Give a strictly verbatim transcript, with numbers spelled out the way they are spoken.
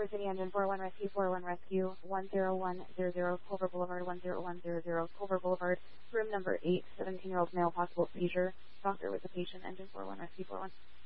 Culver City Engine four one Rescue, four one Rescue, one zero one zero zero, Culver Boulevard, one zero one zero zero, Culver Boulevard, room number eight, seventeen-year-old male, possible seizure. Doctor with the patient, Engine four one Rescue, four one.